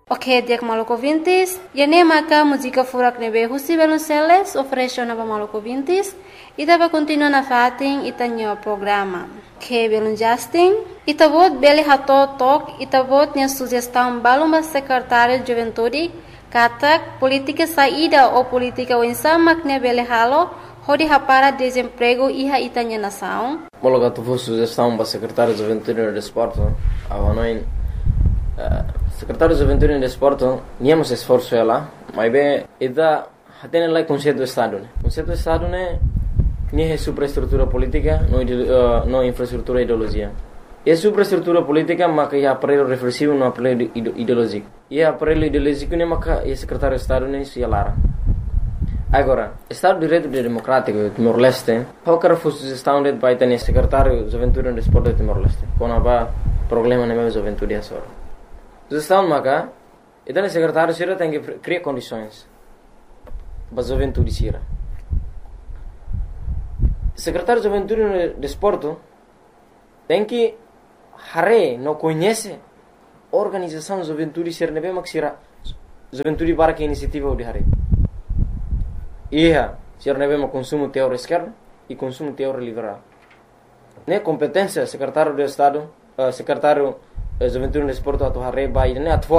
Ok, dia Maluco Vintis. E nem maka música furak nebe Husi Velonceles oferece na Maluco Vintis. E tava continua na fating itanyo programa. Que belum Justin. Itavot beli hato tok. Itavot nya sugestão balumba secretário de Juventude. Katak política saída ou política wensamak ne beli halo. Hodi hapara desemprego iha itanya nação. Mologa tu fosse sugestão para secretário de Juventude e Desporto. Avanoin secretário de Juventude e Desporto, niamos esforço ela, mas bem, ida tem lá conceito do Estado, né? Conceito do Estado né, nem é superestrutura política, não infraestrutura ideologia. É superestrutura política, mas é aparelho reflexivo, não aparelho ideológico. E aparelho ideológico né, mas é secretário de Estado né, se alara. Agora, Estado de Direito Democrático Timor-Leste, qualquer sugestão de vai ter secretário de Juventude e Desporto de Timor-Leste, quando há problema na minha juventude é só. Sugestão maka, então o secretário sira tem que criar condições para a juventude sira. Secretário de Juventude e Desporto tem que não conhece a organização de juventude sira nebe mak sira juventude para que iniciativa de hare. Ia sira nebe mak consumo teórico esquerdo e consumo teórico liberal. Ne competência secretário de Estado, secretário Juventude e Desporto atu hare ba ine